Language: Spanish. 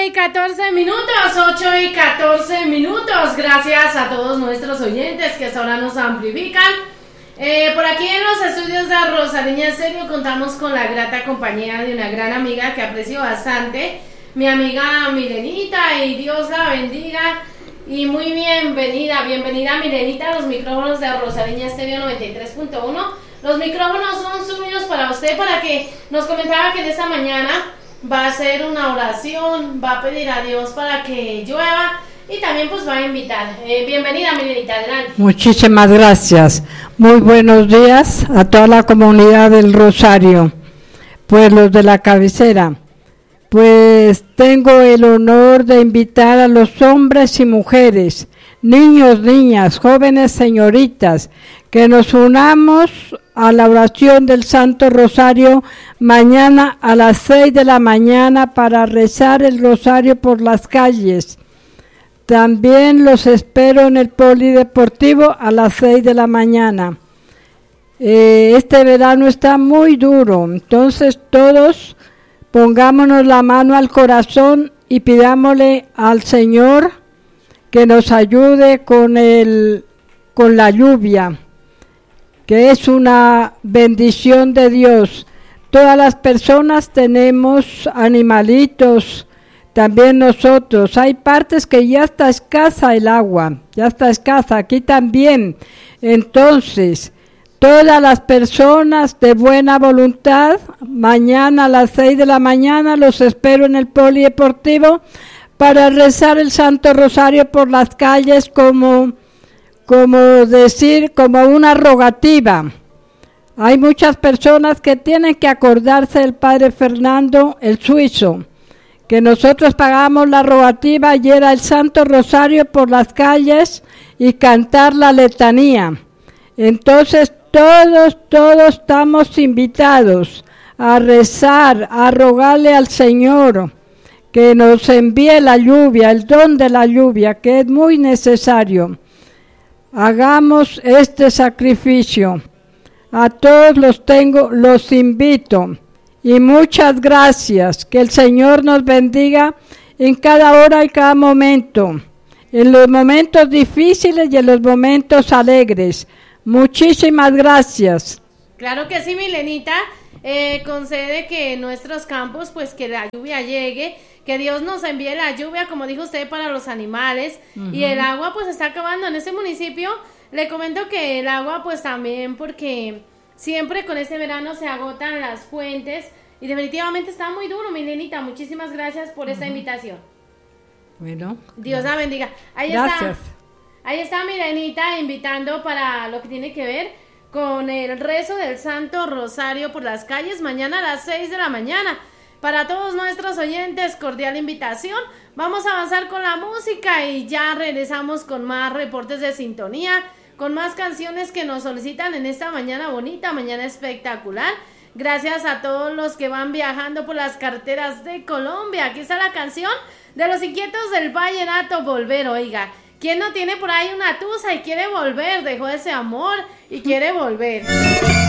8:14. Gracias a todos nuestros oyentes que hasta ahora nos amplifican. Por aquí en los estudios de Rosariña Estéreo contamos con la grata compañía de una gran amiga que aprecio bastante, mi amiga Milenita, y Dios la bendiga. Y muy bienvenida Milenita a los micrófonos de Rosariña Estéreo 93.1. Los micrófonos son suyos para usted, para que nos comentaba que en esta mañana va a hacer una oración, va a pedir a Dios para que llueva y también pues va a invitar. Bienvenida Milenita, adelante. Muchísimas gracias. Muy buenos días a toda la comunidad del Rosario, pues los de la cabecera. Pues tengo el honor de invitar a los hombres y mujeres, niños, niñas, jóvenes, señoritas, que nos unamos a la oración del Santo Rosario mañana a las 6 de la mañana para rezar el rosario por las calles. También los espero en el Polideportivo a las 6 de la mañana. Este verano está muy duro, entonces todos pongámonos la mano al corazón y pidámosle al Señor que nos ayude con la lluvia, que es una bendición de Dios. Todas las personas tenemos animalitos, también nosotros. Hay partes que ya está escasa el agua, ya está escasa, aquí también. Entonces, todas las personas de buena voluntad, mañana a las 6 de la mañana los espero en el Polideportivo para rezar el Santo Rosario por las calles como una rogativa. Hay muchas personas que tienen que acordarse del Padre Fernando el Suizo, que nosotros pagamos la rogativa y era el Santo Rosario por las calles y cantar la letanía. Entonces todos estamos invitados a rezar, a rogarle al Señor que nos envíe la lluvia, el don de la lluvia, que es muy necesario. Hagamos este sacrificio. A todos los invito y muchas gracias. Que el Señor nos bendiga en cada hora y cada momento, en los momentos difíciles y en los momentos alegres. Muchísimas gracias. Claro que sí, Milenita. Concede que en nuestros campos, pues que la lluvia llegue, que Dios nos envíe la lluvia, como dijo usted, para los animales. Uh-huh. Y el agua pues está acabando en este municipio. Le comento que el agua pues también, porque siempre con este verano se agotan las fuentes y definitivamente está muy duro, Milenita. Muchísimas gracias por esta invitación. Bueno, Dios la bendiga. Ahí está Milenita invitando para lo que tiene que ver con el rezo del Santo Rosario por las calles mañana a las 6 de la mañana. Para todos nuestros oyentes, cordial invitación. Vamos a avanzar con la música y ya regresamos con más reportes de sintonía, con más canciones que nos solicitan en esta mañana bonita, mañana espectacular. Gracias a todos los que van viajando por las carreteras de Colombia. Aquí está la canción de los inquietos del vallenato, Volver. Oiga, ¿quién no tiene por ahí una tusa y quiere volver? Dejó ese amor y quiere volver.